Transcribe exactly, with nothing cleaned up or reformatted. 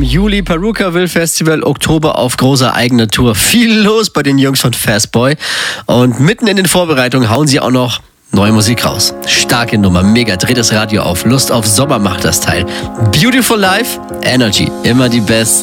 Juli Perukaville Festival, Oktober auf großer eigener Tour. Viel los bei den Jungs von Fastboy. Und mitten in den Vorbereitungen hauen sie auch noch neue Musik raus. Starke Nummer, mega, dreht das Radio auf. Lust auf Sommer macht das Teil. Beautiful Life, Energy, immer die Best.